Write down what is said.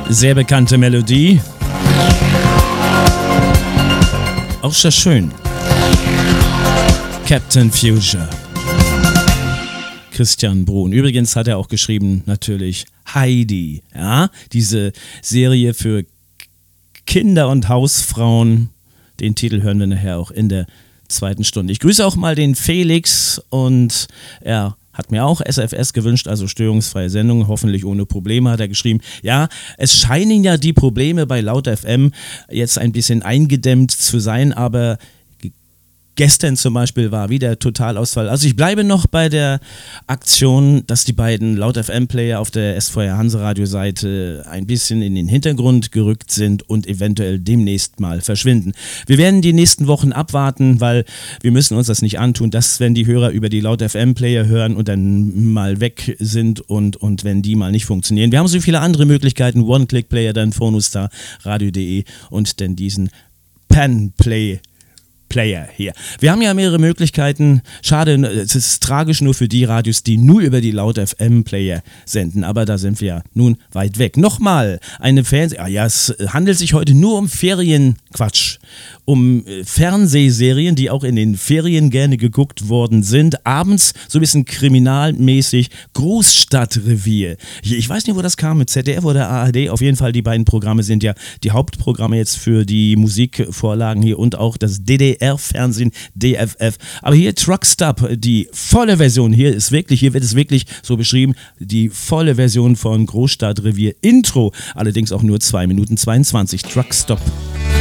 Sehr bekannte Melodie. Auch sehr schön. Captain Future. Christian Bruhn. Übrigens hat er auch geschrieben, natürlich Heidi. Ja, diese Serie für Kinder und Hausfrauen. Den Titel hören wir nachher auch in der zweiten Stunde. Ich grüße auch mal den Felix und er hat mir auch SFS gewünscht, also störungsfreie Sendung, hoffentlich ohne Probleme, hat er geschrieben. Ja, es scheinen ja die Probleme bei Laut FM jetzt ein bisschen eingedämmt zu sein, aber gestern zum Beispiel war wieder Totalausfall. Also ich bleibe noch bei der Aktion, dass die beiden Laut FM-Player auf der SVR Hanseradio-Seite ein bisschen in den Hintergrund gerückt sind und eventuell demnächst mal verschwinden. Wir werden die nächsten Wochen abwarten, weil wir müssen uns das nicht antun, dass wenn die Hörer über die Laut FM-Player hören und dann mal weg sind und wenn die mal nicht funktionieren. Wir haben so viele andere Möglichkeiten, One-Click-Player, dann Phonustar, Radio.de und dann diesen Pen-Player hier. Wir haben ja mehrere Möglichkeiten. Schade, es ist tragisch nur für die Radios, die nur über die Laut FM Player senden, aber da sind wir ja nun weit weg. Nochmal, es handelt sich heute nur um Ferienquatsch, um Fernsehserien, die auch in den Ferien gerne geguckt worden sind. Abends so ein bisschen kriminalmäßig, Großstadtrevier. Ich weiß nicht, wo das kam, mit ZDF oder ARD. Auf jeden Fall, die beiden Programme sind ja die Hauptprogramme jetzt für die Musikvorlagen hier und auch das DDR-Fernsehen, DFF. Aber hier Truckstop, die volle Version, hier wird es wirklich so beschrieben, die volle Version von Großstadtrevier Intro, allerdings auch nur 2 Minuten 22. Truckstop.